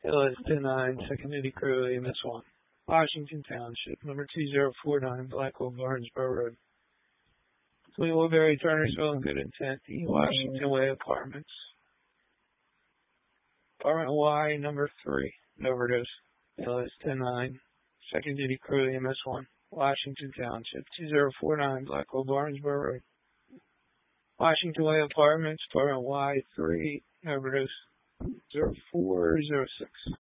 LS 10-9, second duty crew, EMS 1. Washington Township, number 2049, Blackwell, Barnesboro Road. Between Woodbury, Turnersville, and Good Intent, E. Washington Way Apartments. Apartment Y, number 3, overdose. LS 10-9, second duty crew, EMS 1. Washington Township, 2049, Blackwell, Barnesboro Road. Washington Way Apartments, Apartment Y3, overdose. 0406.